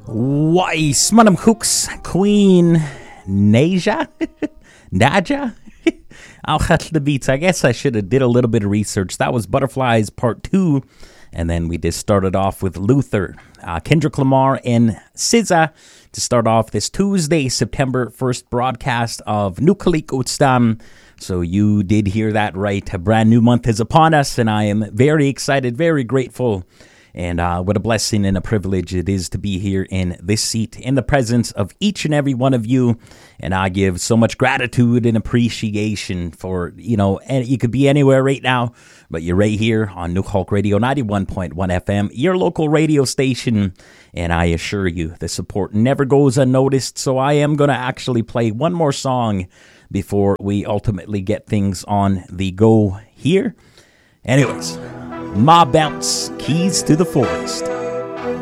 Why, Smanum Hooks, Queen Naja? Naja? I'll cut the beats. I guess I should have did a little bit of research. That was Butterflies Part 2. And then we just started off with Luther, Kendrick Lamar, and SZA to start off this Tuesday, September 1st broadcast of Nukalik Utstam. So you did hear that right. A brand new month is upon us, and I am very excited, very grateful. And what a blessing and a privilege it is to be here in this seat in the presence of each and every one of you. And I give so much gratitude and appreciation for, and you could be anywhere right now, but you're right here on Nukhulk Radio 91.1 FM, your local radio station. And I assure you, the support never goes unnoticed. So I am going to actually play one more song before we ultimately get things on the go here. Anyways, Ma Bounce, Keys to the Forest.